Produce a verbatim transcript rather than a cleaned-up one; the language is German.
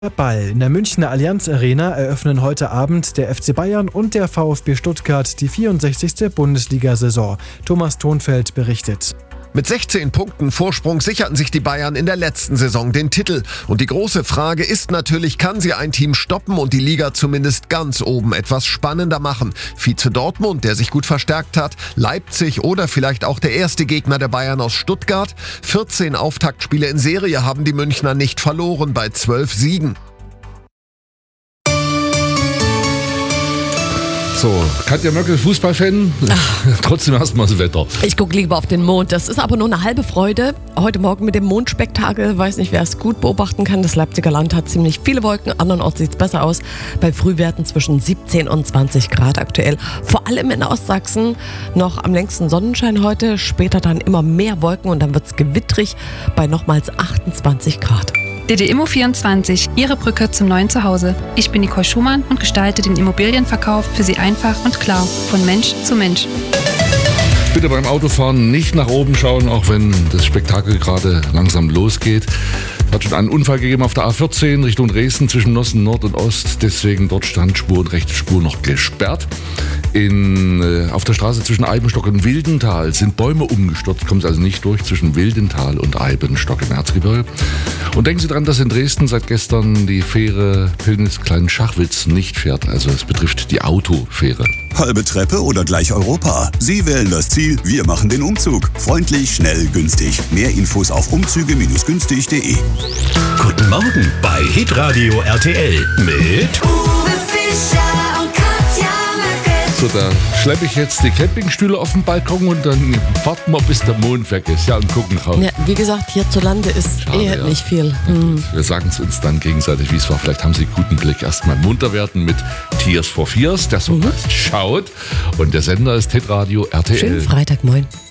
Ball. In der Münchner Allianz Arena eröffnen heute Abend der F C Bayern und der VfB Stuttgart die vierundsechzigste Bundesliga-Saison. Thomas Thonfeld berichtet. Mit sechzehn Punkten Vorsprung sicherten sich die Bayern in der letzten Saison den Titel. Und die große Frage ist natürlich, kann sie ein Team stoppen und die Liga zumindest ganz oben etwas spannender machen? Vize Dortmund, der sich gut verstärkt hat, Leipzig oder vielleicht auch der erste Gegner der Bayern aus Stuttgart. vierzehn Auftaktspiele in Serie haben die Münchner nicht verloren bei zwölf Siegen. So, Katja Möckel, Fußballfan, trotzdem erstmal das Wetter. Ich gucke lieber auf den Mond. Das ist aber nur eine halbe Freude. Heute Morgen mit dem Mondspektakel, weiß nicht, wer es gut beobachten kann. Das Leipziger Land hat ziemlich viele Wolken, andernorts sieht es besser aus. Bei Frühwerten zwischen siebzehn und zwanzig Grad aktuell. Vor allem in Ostsachsen noch am längsten Sonnenschein heute, später dann immer mehr Wolken und dann wird es gewittrig bei nochmals achtundzwanzig Grad. D D Immo vierundzwanzig, Ihre Brücke zum neuen Zuhause. Ich bin Nicole Schumann und gestalte den Immobilienverkauf für Sie einfach und klar, von Mensch zu Mensch. Bitte beim Autofahren nicht nach oben schauen, auch wenn das Spektakel gerade langsam losgeht. Es hat schon einen Unfall gegeben auf der A vierzehn Richtung Dresden zwischen Nossen Nord und Ost. Deswegen dort Standspur und rechte Spur noch gesperrt. In, äh, auf der Straße zwischen Eibenstock und Wildental sind Bäume umgestürzt. Kommen Sie also nicht durch zwischen Wildental und Eibenstock im Erzgebirge. Und denken Sie daran, dass in Dresden seit gestern die Fähre Pillnitz-Klein-Schachwitz nicht fährt. Also es betrifft die Autofähre. Halbe Treppe oder gleich Europa? Sie wählen das Ziel, wir machen den Umzug. Freundlich, schnell, günstig. Mehr Infos auf umzüge günstig punkt de. Guten Morgen bei Hitradio R T L mit Uwe Fischer und Katja Möckel. So, da schleppe ich jetzt die Campingstühle auf den Balkon und dann warten wir, bis der Mond weg ist. Ja, und gucken raus. Ja, wie gesagt, hierzulande ist Schade, eh ja. nicht viel. Mhm. Wir sagen es uns dann gegenseitig, wie es war. Vielleicht haben Sie einen guten Blick. Erstmal munter werden mit Tears for Fears. Der Song heißt Schaut. Und der Sender ist Hitradio R T L. Schönen Freitag, moin.